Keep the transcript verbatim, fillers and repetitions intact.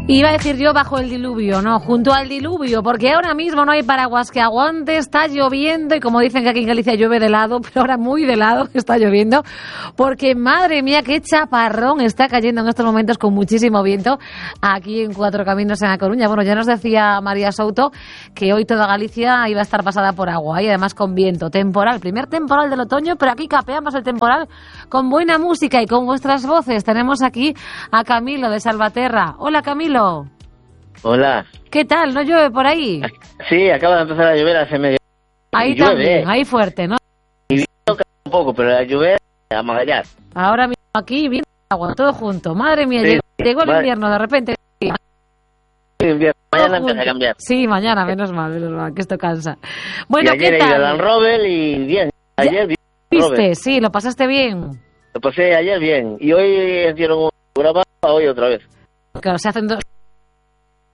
Iba a decir yo bajo el diluvio, no, junto al diluvio, porque ahora mismo no hay paraguas que aguante, está lloviendo y como dicen que aquí en Galicia llueve de lado, pero ahora muy de lado está lloviendo, porque madre mía qué chaparrón está cayendo en estos momentos con muchísimo viento aquí en Cuatro Caminos en A Coruña. Bueno, ya nos decía María Souto que hoy toda Galicia iba a estar pasada por agua y además con viento, temporal, primer temporal del otoño, pero aquí capeamos el temporal con buena música y con vuestras voces. Tenemos aquí a Camilo de Salvaterra. Hola Camilo. Hola. ¿Qué tal? ¿No llueve por ahí? Sí, acaba de empezar a llover hace medio. Ahí también, ahí fuerte, ¿no? Y toca un poco, pero la lluvia a magallar. Ahora mismo aquí viene agua, todo junto. Madre mía, sí, llegó, llegó el madre... invierno de repente. Sí, invierno. Mañana empieza a cambiar. Sí, mañana, menos mal, menos mal, que esto cansa. Bueno, y ayer ¿qué tal? He ido a Robel y bien. Ayer vi ¿Viste? Robel. Sí, lo pasaste bien. Lo pasé ayer bien. Y hoy hicieron un grabado, hoy otra vez. Claro, se hacen dos